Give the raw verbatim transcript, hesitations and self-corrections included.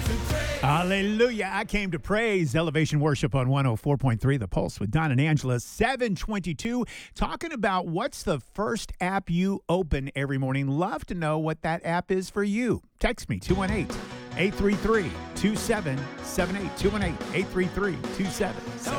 Hallelujah. I came to praise Elevation Worship on one oh four point three The Pulse with Don and Angela, seven twenty-two, talking about what's the first app you open every morning. Love to know what that app is for you. Text me, two one eight, eight three three, two seven seven eight, two one eight, eight three three, two seven seven eight.